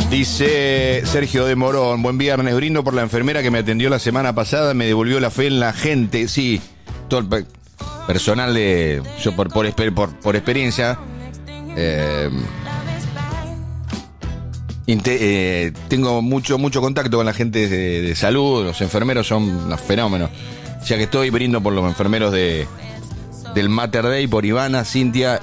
Dice Sergio de Morón, buen viernes, brindo por la enfermera que me atendió la semana pasada, me devolvió la fe en la gente. Sí, todo el personal de... Yo por experiencia... tengo mucho contacto con la gente de salud, los enfermeros son unos fenómenos. Ya que estoy, brindo por los enfermeros del Mater Dei, por Ivana, Cintia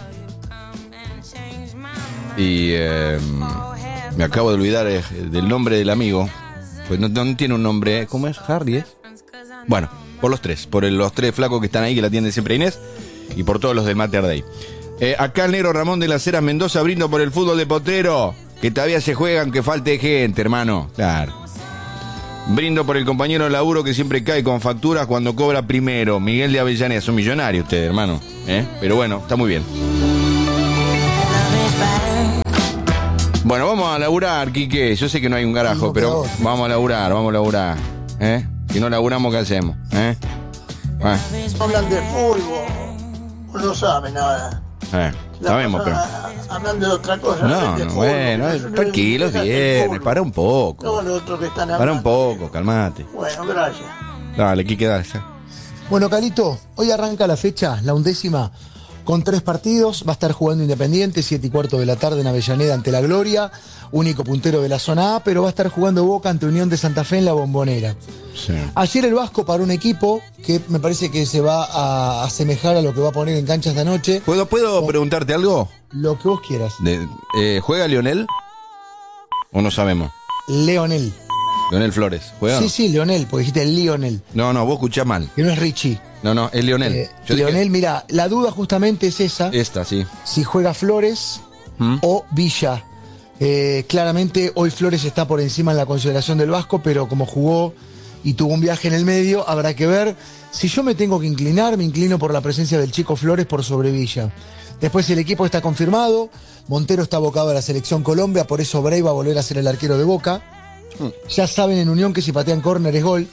y me acabo de olvidar del nombre del amigo, pues no tiene un nombre. ¿Cómo es? ¿Harry? Bueno, por los tres, los tres flacos que están ahí, que la atienden siempre Inés, y por todos los del Mater Dei. Acá el negro Ramón de las Heras Mendoza, brindo por el fútbol de Potrero, que todavía se juega aunque falte gente, hermano. Claro. Brindo por el compañero de laburo que siempre cae con facturas cuando cobra primero. Miguel de Avellaneda. Son millonarios ustedes, hermano. Pero bueno, está muy bien. Bueno, vamos a laburar, Quique. Yo sé que no hay un carajo, pero vamos a laburar. Si no laburamos, ¿qué hacemos? Hablan de fútbol. No sabe nada. Sabemos, pero... Hablando de otra cosa. No, bueno, tranquilos, bien, para un poco. No, los otros que están hablando. Para un poco, calmate. Bueno, gracias. Dale, Quique, dale. Bueno, Calito, hoy arranca la fecha, la 11ª, con 3 partidos. Va a estar jugando Independiente, 7:15 de la tarde en Avellaneda ante La Gloria, único puntero de la zona A, pero va a estar jugando Boca ante Unión de Santa Fe en la Bombonera. Sí. Ayer el Vasco paró un equipo que me parece que se va a asemejar a lo que va a poner en cancha esta noche. ¿Puedo preguntarte algo? Lo que vos quieras. ¿Juega Lionel? ¿O no sabemos? Leonel Flores, ¿juega? Sí, Leonel, porque dijiste Lionel. No, vos escuchás mal. Que no es Richie. No, es Lionel. Lionel, mira, la duda justamente es esa. Esta, sí. Si juega Flores o Villa. Claramente hoy Flores está por encima en la consideración del Vasco, pero como jugó y tuvo un viaje en el medio, habrá que ver. Si yo me tengo que inclinar, me inclino por la presencia del chico Flores por sobre Villa. Después el equipo está confirmado, Montero está abocado a la selección Colombia, por eso Bray va a volver a ser el arquero de Boca. Ya saben en Unión que si patean córner es gol.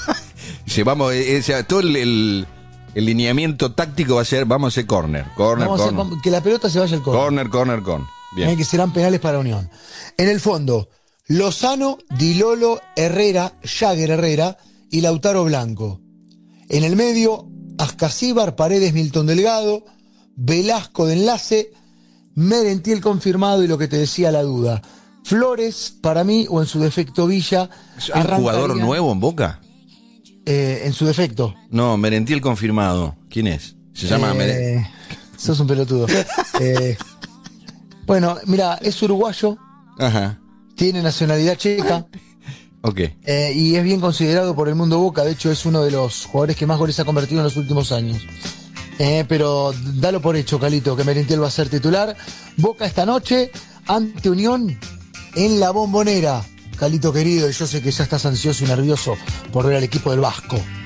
Todo el lineamiento táctico va a ser, vamos a hacer córner. Que la pelota se vaya al córner. Córner. Bien. Que serán penales para Unión. En el fondo, Lozano, Dilolo, Herrera, Jagger Herrera y Lautaro Blanco. En el medio, Ascasíbar, Paredes, Milton Delgado, Velasco de enlace, Merentiel confirmado y lo que te decía la duda. Flores, para mí, o en su defecto Villa. ¿Es un jugador nuevo en Boca? En su defecto. No, Merentiel confirmado. ¿Quién es? Se llama Merentiel. Sos un pelotudo. Bueno, mira, es uruguayo. Ajá. Tiene nacionalidad checa. Ok. Y es bien considerado por el mundo Boca. De hecho, es uno de los jugadores que más goles ha convertido en los últimos años. Pero dalo por hecho, Calito, que Merentiel va a ser titular. Boca esta noche ante Unión en la Bombonera. Calito querido, yo sé que ya estás ansioso y nervioso por ver al equipo del Vasco.